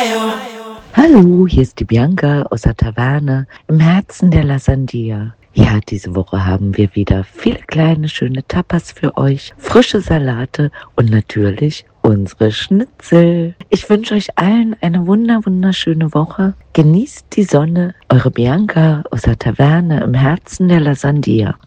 Hallo, hier ist die Bianca aus der Taverne im Herzen der Lasandia. Ja, diese Woche haben wir wieder viele kleine, schöne Tapas für euch, frische Salate und natürlich unsere Schnitzel. Ich wünsche euch allen eine wunderschöne Woche. Genießt die Sonne. Eure Bianca aus der Taverne im Herzen der Lasandia.